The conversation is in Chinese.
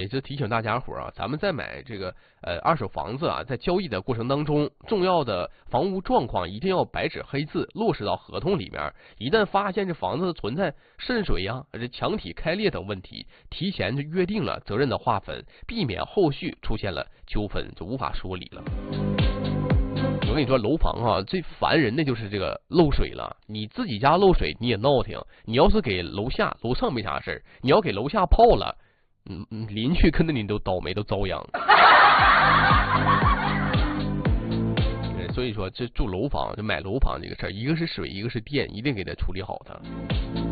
是提醒大家伙啊，咱们在买这个二手房子啊，在交易的过程当中，重要的房屋状况一定要白纸黑字落实到合同里面。一旦发现这房子存在渗水呀、这墙体开裂等问题，提前就约定了责任的划分，避免后续出现了纠纷就无法说理了。我跟你说，楼房啊，最烦人的就是这个漏水了。你自己家漏水你也闹挺，你要是给楼下楼上没啥事儿，你要给楼下泡了，邻居跟着你都倒霉都遭殃。所以说，这住楼房就买楼房这个事儿，一个是水，一个是电，一定给它处理好它。